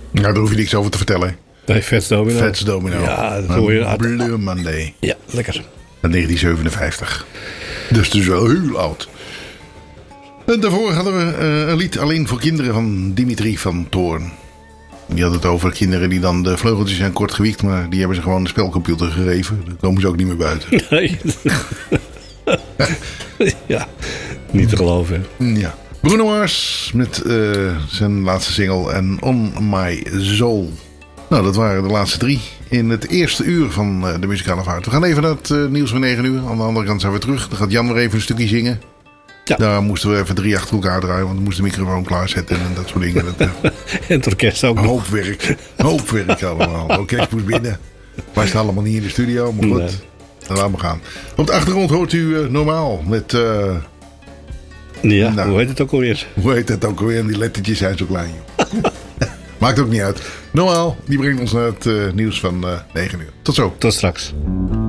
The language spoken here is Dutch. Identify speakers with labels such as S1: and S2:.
S1: Nou, daar hoef je niks over te vertellen.
S2: Nee, Fats Domino.
S1: Fats Domino.
S2: Ja, dat hoor je.
S1: Blue Monday.
S2: Ja, lekker.
S1: Uit 1957. Dus het is wel heel oud. En daarvoor hadden we een lied Alleen voor kinderen van Dimitri van Toorn. Die had het over kinderen die dan de vleugeltjes zijn kort gewiekt, maar die hebben ze gewoon de spelcomputer gegeven. Daar komen ze ook niet meer buiten.
S2: Nee. Ja, niet te geloven.
S1: Ja. Bruno Mars met zijn laatste single en On My Soul. Nou, dat waren de laatste 3 in het eerste uur van de muzikale vaart. We gaan even naar het nieuws van 9 uur. Aan de andere kant zijn we terug. Dan gaat Jan weer even een stukje zingen. Ja. Daar moesten we even 3 achter elkaar draaien, want we moesten de microfoon klaarzetten en dat soort dingen. Dat,
S2: en het orkest ook.
S1: Hoop werk allemaal. Het orkest moest binnen. Wij staan allemaal niet in de studio, maar goed. Nee. Dan laten we gaan. Op de achtergrond hoort u normaal met...
S2: ja, nou, hoe heet het ook alweer?
S1: Hoe heet het ook alweer? Die lettertjes zijn zo klein. Maakt ook niet uit. Normaal, die brengt ons naar het nieuws van 9 uur. Tot zo.
S2: Tot straks.